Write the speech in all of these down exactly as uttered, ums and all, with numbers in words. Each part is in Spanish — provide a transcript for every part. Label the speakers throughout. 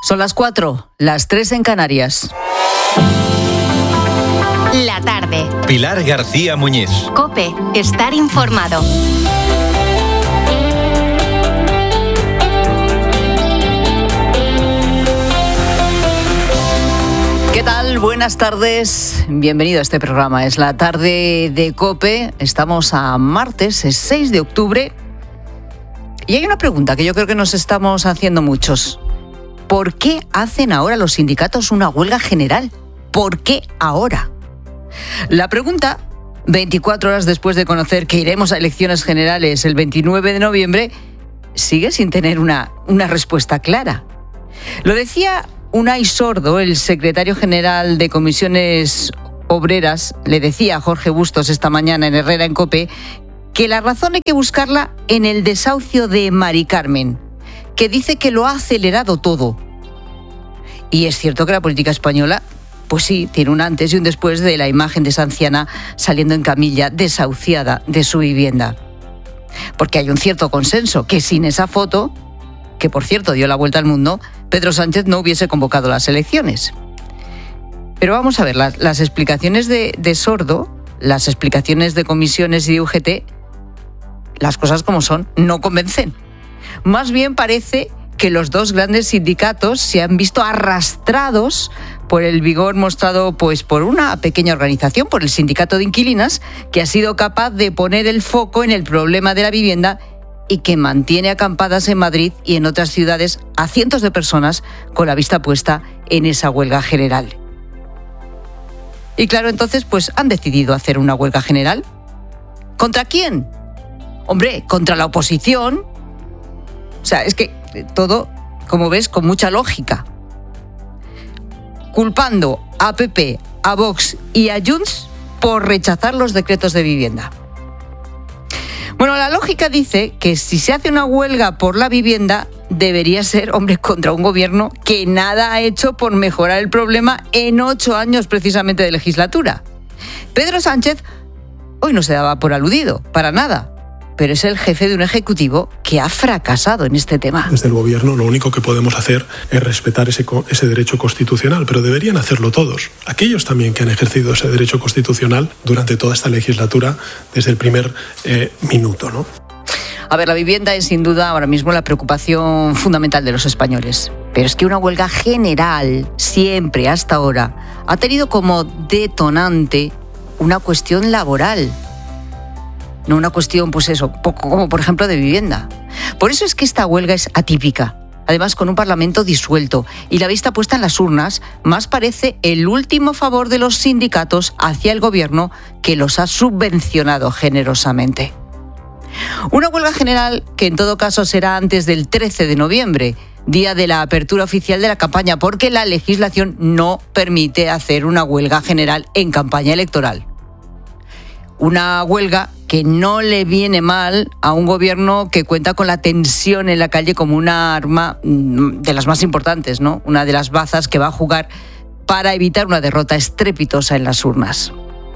Speaker 1: Son las cuatro, las tres en Canarias.
Speaker 2: La tarde.
Speaker 3: Pilar García Muñiz.
Speaker 2: COPE. Estar informado.
Speaker 1: ¿Qué tal? Buenas tardes. Bienvenido a este programa. Es la tarde de COPE. Estamos a martes, es seis de octubre. Y hay una pregunta que yo creo que nos estamos haciendo muchos. ¿Por qué hacen ahora los sindicatos una huelga general? ¿Por qué ahora? La pregunta, veinticuatro horas después de conocer que iremos a elecciones generales el veintinueve de noviembre, sigue sin tener una, una respuesta clara. Lo decía Unai Sordo, el secretario general de Comisiones Obreras, le decía a Jorge Bustos esta mañana en Herrera en COPE que la razón hay que buscarla en el desahucio de Mari Carmen, que dice que lo ha acelerado todo. Y es cierto que la política española, pues sí, tiene un antes y un después de la imagen de esa anciana saliendo en camilla, desahuciada de su vivienda. Porque hay un cierto consenso que sin esa foto, que por cierto dio la vuelta al mundo, Pedro Sánchez no hubiese convocado las elecciones. Pero vamos a ver, las, las explicaciones de, de Sordo, las explicaciones de comisiones y de U G T, las cosas como son, no convencen. Más bien parece que los dos grandes sindicatos se han visto arrastrados por el vigor mostrado pues, por una pequeña organización, por el Sindicato de Inquilinas, que ha sido capaz de poner el foco en el problema de la vivienda y que mantiene acampadas en Madrid y en otras ciudades a cientos de personas con la vista puesta en esa huelga general. Y claro, entonces pues han decidido hacer una huelga general. ¿Contra quién? Hombre, contra la oposición. O sea, es que todo, como ves, con mucha lógica. Culpando a P P, a Vox y a Junts por rechazar los decretos de vivienda. Bueno, la lógica dice que si se hace una huelga por la vivienda, debería ser, hombre, contra un gobierno que nada ha hecho por mejorar el problema en ocho años precisamente de legislatura. Pedro Sánchez hoy no se daba por aludido, para nada. Pero es el jefe de un ejecutivo que ha fracasado en este tema.
Speaker 4: Desde el gobierno lo único que podemos hacer es respetar ese, ese derecho constitucional, pero deberían hacerlo todos. Aquellos también que han ejercido ese derecho constitucional durante toda esta legislatura, desde el primer eh, minuto, ¿no?
Speaker 1: A ver, la vivienda es sin duda ahora mismo la preocupación fundamental de los españoles. Pero es que una huelga general, siempre hasta ahora, ha tenido como detonante una cuestión laboral. No una cuestión, pues eso, poco como por ejemplo de vivienda. Por eso es que esta huelga es atípica. Además, con un Parlamento disuelto y la vista puesta en las urnas, más parece el último favor de los sindicatos hacia el gobierno que los ha subvencionado generosamente. Una huelga general que en todo caso será antes del trece de noviembre, día de la apertura oficial de la campaña, porque la legislación no permite hacer una huelga general en campaña electoral. Una huelga que no le viene mal a un gobierno que cuenta con la tensión en la calle como una arma de las más importantes, ¿no? Una de las bazas que va a jugar para evitar una derrota estrepitosa en las urnas.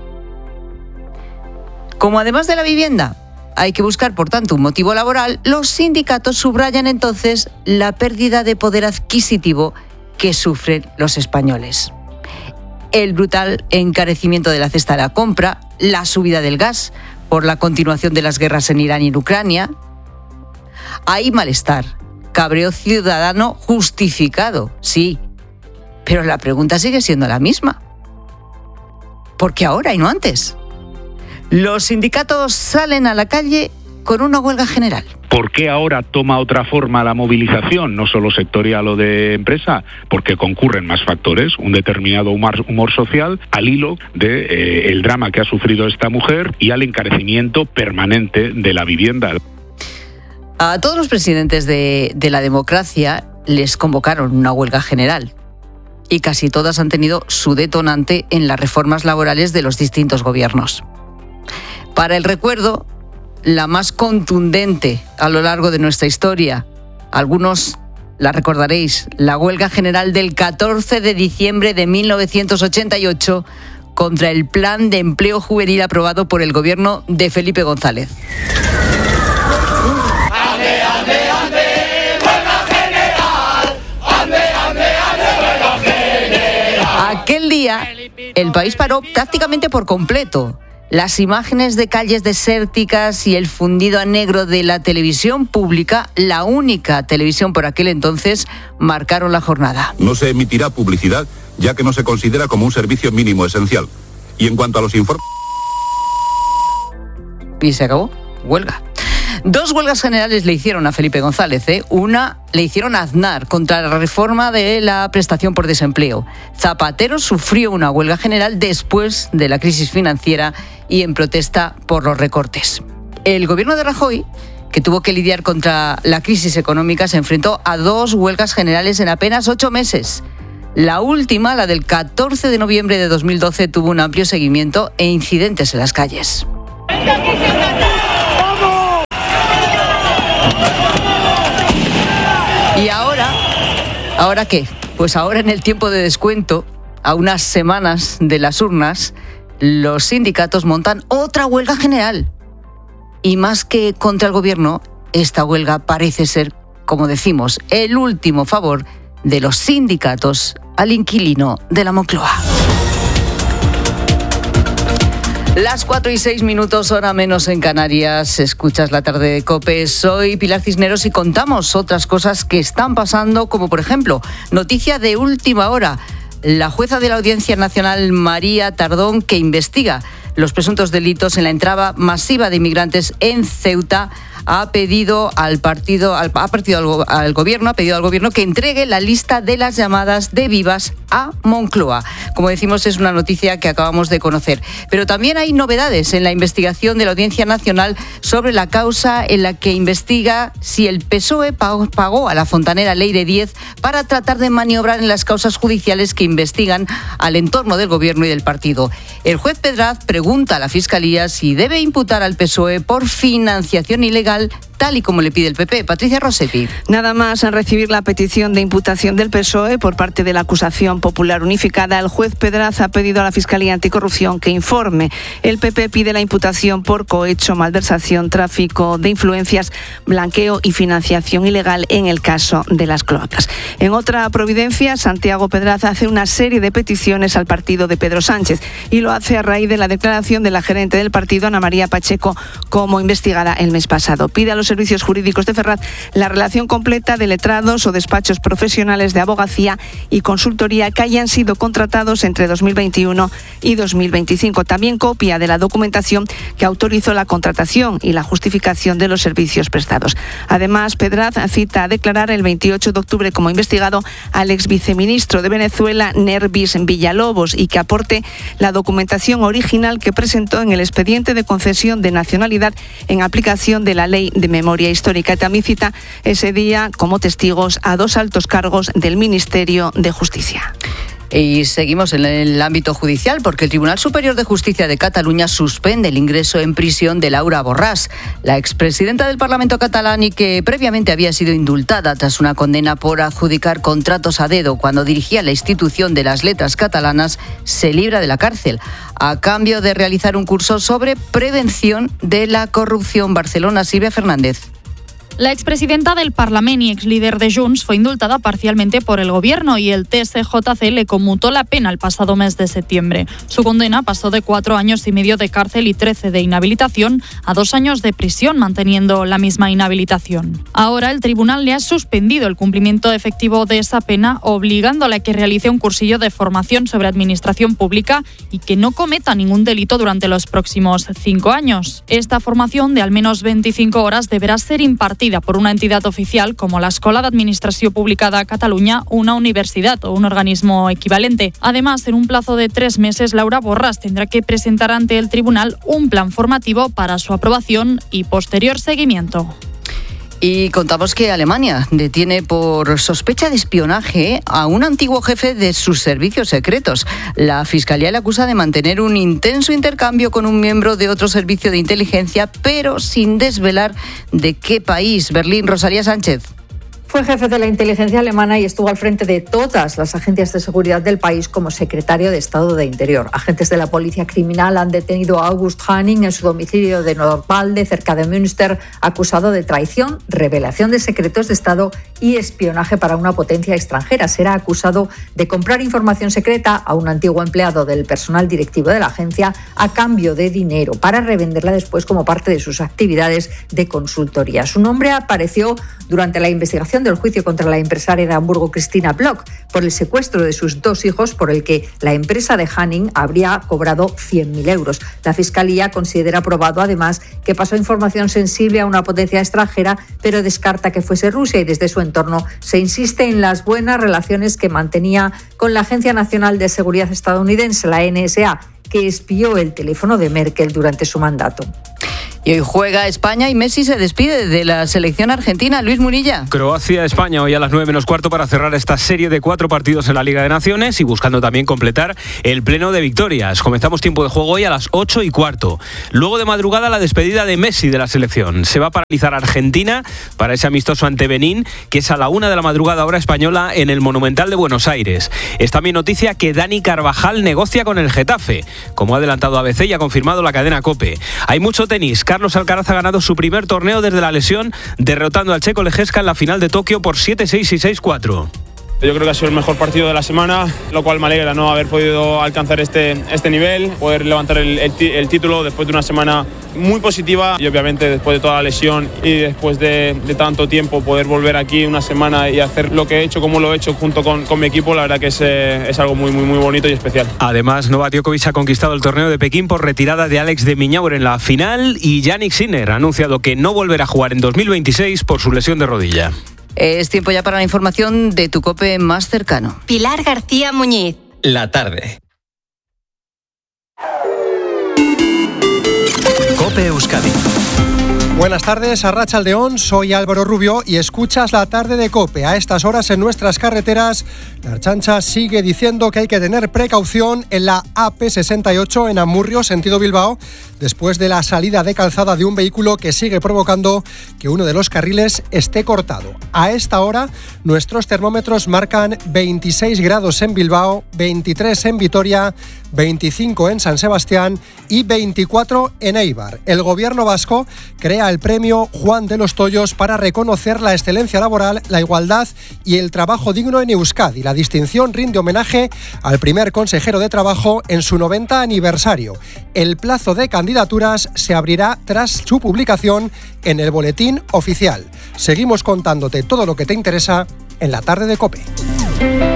Speaker 1: Como además de la vivienda hay que buscar, por tanto, un motivo laboral, los sindicatos subrayan entonces la pérdida de poder adquisitivo que sufren los españoles. El brutal encarecimiento de la cesta de la compra, la subida del gas por la continuación de las guerras en Irán y en Ucrania. Hay malestar, cabreo ciudadano justificado, sí, pero la pregunta sigue siendo la misma. ¿Por qué ahora y no antes? Los sindicatos salen a la calle con una huelga general.
Speaker 5: ¿Por qué ahora toma otra forma la movilización, no solo sectorial o de empresa? Porque concurren más factores, un determinado humor, humor social, al hilo de eh, el drama que ha sufrido esta mujer y al encarecimiento permanente de la vivienda.
Speaker 1: A todos los presidentes de, de la democracia les convocaron una huelga general y casi todas han tenido su detonante en las reformas laborales de los distintos gobiernos. Para el recuerdo, la más contundente a lo largo de nuestra historia, algunos la recordaréis, la huelga general del catorce de diciembre de mil novecientos ochenta y ocho contra el plan de empleo juvenil aprobado por el gobierno de Felipe González.
Speaker 6: ¡Ande, ande, ande! ¡Huelga general! ¡Ande, ande,
Speaker 1: día el país paró prácticamente por completo. Las imágenes de calles desérticas y el fundido a negro de la televisión pública, la única televisión por aquel entonces, marcaron la jornada.
Speaker 6: No se emitirá publicidad, ya que no se considera como un servicio mínimo esencial. Y en cuanto a los informes...
Speaker 1: Y se acabó. Huelga. Dos huelgas generales le hicieron a Felipe González. ¿eh? Una le hicieron a Aznar contra la reforma de la prestación por desempleo. Zapatero sufrió una huelga general después de la crisis financiera y en protesta por los recortes. El gobierno de Rajoy, que tuvo que lidiar contra la crisis económica, se enfrentó a dos huelgas generales en apenas ocho meses. La última, la del catorce de noviembre de dos mil doce, tuvo un amplio seguimiento e incidentes en las calles. ¿Y ahora? ¿Ahora qué? Pues ahora, en el tiempo de descuento, a unas semanas de las urnas, los sindicatos montan otra huelga general. Y más que contra el gobierno, esta huelga parece ser, como decimos, el último favor de los sindicatos al inquilino de la Moncloa. Las cuatro y seis minutos, hora menos en Canarias. Escuchas La Tarde de COPE. Soy Pilar Cisneros y contamos otras cosas que están pasando, como por ejemplo, noticia de última hora. La jueza de la Audiencia Nacional, María Tardón, que investiga los presuntos delitos en la entrada masiva de inmigrantes en Ceuta, ha pedido al partido, al, ha pedido al, al gobierno, ha pedido al gobierno que entregue la lista de las llamadas de vivas a Moncloa. Como decimos, es una noticia que acabamos de conocer. Pero también hay novedades en la investigación de la Audiencia Nacional sobre la causa en la que investiga si el P S O E pagó a la fontanera Leire Díez para tratar de maniobrar en las causas judiciales que investigan al entorno del gobierno y del partido. El juez Pedraz pregunta a la Fiscalía si debe imputar al P S O E por financiación ilegal, tal y como le pide el P P. Patricia Rossetti.
Speaker 7: Nada más en recibir la petición de imputación del P S O E por parte de la acusación popular unificada, el juez Pedraz ha pedido a la Fiscalía Anticorrupción que informe. El P P pide la imputación por cohecho, malversación, tráfico de influencias, blanqueo y financiación ilegal en el caso de las cloacas. En otra providencia, Santiago Pedraz hace una serie de peticiones al partido de Pedro Sánchez y lo hace a raíz de la declaración de la gerente del partido, Ana María Pacheco, como investigada el mes pasado. Pide a los servicios jurídicos de Ferraz la relación completa de letrados o despachos profesionales de abogacía y consultoría que hayan sido contratados entre dos mil veintiuno y dos mil veinticinco. También copia de la documentación que autorizó la contratación y la justificación de los servicios prestados. Además, Pedraz cita a declarar el veintiocho de octubre como investigado al ex viceministro de Venezuela, Nervis Villalobos, y que aporte la documentación original que presentó en el expediente de concesión de nacionalidad en aplicación de la Ley de Memoria Histórica. También cita ese día como testigos a dos altos cargos del Ministerio de Justicia.
Speaker 1: Y seguimos en el ámbito judicial porque el Tribunal Superior de Justicia de Cataluña suspende el ingreso en prisión de Laura Borràs, la expresidenta del Parlamento catalán y que previamente había sido indultada tras una condena por adjudicar contratos a dedo cuando dirigía la institución de las letras catalanas. Se libra de la cárcel a cambio de realizar un curso sobre prevención de la corrupción. Barcelona, Silvia Fernández.
Speaker 8: La expresidenta del Parlament y exlíder de Junts fue indultada parcialmente por el gobierno y el T S J C le conmutó la pena el pasado mes de septiembre. Su condena pasó de cuatro años y medio de cárcel y trece de inhabilitación a dos años de prisión, manteniendo la misma inhabilitación. Ahora el tribunal le ha suspendido el cumplimiento efectivo de esa pena, obligándola a que realice un cursillo de formación sobre administración pública y que no cometa ningún delito durante los próximos cinco años. Esta formación de al menos veinticinco horas deberá ser impartida por una entidad oficial como la Escola d'Administració Pública de Cataluña, una universidad o un organismo equivalente. Además, en un plazo de tres meses, Laura Borràs tendrá que presentar ante el tribunal un plan formativo para su aprobación y posterior seguimiento.
Speaker 1: Y contamos que Alemania detiene por sospecha de espionaje a un antiguo jefe de sus servicios secretos. La Fiscalía le acusa de mantener un intenso intercambio con un miembro de otro servicio de inteligencia, pero sin desvelar de qué país. Berlín, Rosalía Sánchez.
Speaker 9: Fue jefe de la inteligencia alemana y estuvo al frente de todas las agencias de seguridad del país como secretario de Estado de Interior. Agentes de la policía criminal han detenido a August Hanning en su domicilio de Nordwalde, cerca de Münster, acusado de traición, revelación de secretos de Estado y espionaje para una potencia extranjera. Será acusado de comprar información secreta a un antiguo empleado del personal directivo de la agencia a cambio de dinero para revenderla después como parte de sus actividades de consultoría. Su nombre apareció durante la investigación del juicio contra la empresaria de Hamburgo Christina Bloch por el secuestro de sus dos hijos, por el que la empresa de Hanning habría cobrado cien mil euros. La Fiscalía considera probado además que pasó información sensible a una potencia extranjera, pero descarta que fuese Rusia, y desde su entorno se insiste en las buenas relaciones que mantenía con la Agencia Nacional de Seguridad estadounidense, la N S A, que espió el teléfono de Merkel durante su mandato.
Speaker 1: Y hoy juega España y Messi se despide de la selección argentina. Luis Murilla.
Speaker 10: Croacia-España hoy a las nueve menos cuarto para cerrar esta serie de cuatro partidos en la Liga de Naciones y buscando también completar el pleno de victorias. Comenzamos tiempo de juego hoy a las ocho y cuarto. Luego de madrugada la despedida de Messi de la selección. Se va a paralizar Argentina para ese amistoso ante Benín, que es a la una de la madrugada hora española en el Monumental de Buenos Aires. Es también noticia que Dani Carvajal negocia con el Getafe, como ha adelantado A B C y ha confirmado la cadena COPE. Hay mucho tenis. Carlos Alcaraz ha ganado su primer torneo desde la lesión, derrotando al checo Lejeska en la final de Tokio por siete seis y seis cuatro.
Speaker 11: Yo creo que ha sido el mejor partido de la semana, lo cual me alegra, ¿no?, haber podido alcanzar este, este nivel, poder levantar el, el, el título después de una semana muy positiva y obviamente después de toda la lesión y después de, de tanto tiempo poder volver aquí una semana y hacer lo que he hecho como lo he hecho junto con, con mi equipo, la verdad que es, eh, es algo muy, muy, muy bonito y especial.
Speaker 10: Además, Novak Djokovic ha conquistado el torneo de Pekín por retirada de Alex de Minaur en la final y Jannik Sinner ha anunciado que no volverá a jugar en dos mil veintiséis por su lesión de rodilla.
Speaker 1: Es tiempo ya para la información de tu COPE más cercano.
Speaker 2: Pilar García Muñiz.
Speaker 3: La tarde. COPE Euskadi.
Speaker 12: Buenas tardes, Arratsaldeón, soy Álvaro Rubio y escuchas la tarde de COPE. A estas horas en nuestras carreteras, la Ertzaintza sigue diciendo que hay que tener precaución en la A P sesenta y ocho en Amurrio, sentido Bilbao, después de la salida de calzada de un vehículo que sigue provocando que uno de los carriles esté cortado. A esta hora, nuestros termómetros marcan veintiséis grados en Bilbao, veintitrés en Vitoria, veinticinco en San Sebastián y veinticuatro en Eibar. El gobierno vasco crea el premio Juan de los Toyos para reconocer la excelencia laboral, la igualdad y el trabajo digno en Euskadi. La distinción rinde homenaje al primer consejero de Trabajo en su noventa aniversario. El plazo de candidaturas se abrirá tras su publicación en el boletín oficial. Seguimos contándote todo lo que te interesa en la tarde de COPE.